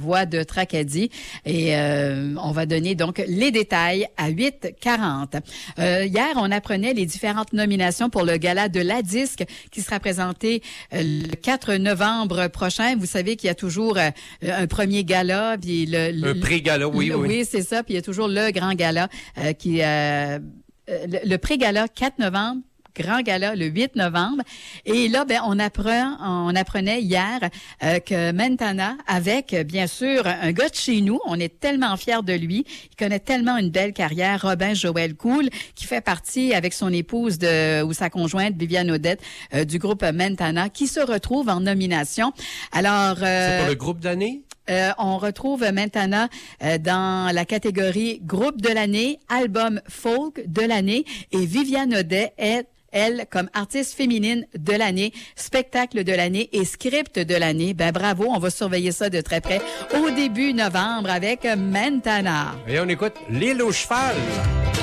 voix de Tracadie. Et on va donner donc les détails à 8h40. Hier, on apprenait les différentes nominations pour le gala de la disque qui sera présenté le 4 novembre prochain. Vous savez qu'il y a toujours un premier gala, puis un pré-gala, oui. Oui, c'est ça. Puis il y a toujours le grand gala le pré-gala 4 novembre. Grand gala le 8 novembre. Et là, on apprenait hier que Mentana, avec bien sûr un gars de chez nous, on est tellement fiers de lui. Il connaît tellement une belle carrière, Robin Joël Cool, qui fait partie avec son épouse ou sa conjointe Viviane Odette du groupe Mentana, qui se retrouve en nomination. Alors, c'est pour le groupe d'année? On retrouve Mentana dans la catégorie groupe de l'année, album folk de l'année, et Viviane Odette est elle, comme artiste féminine de l'année, spectacle de l'année et script de l'année. Bravo, on va surveiller ça de très près au début novembre avec Mentana. Et on écoute L'île au cheval.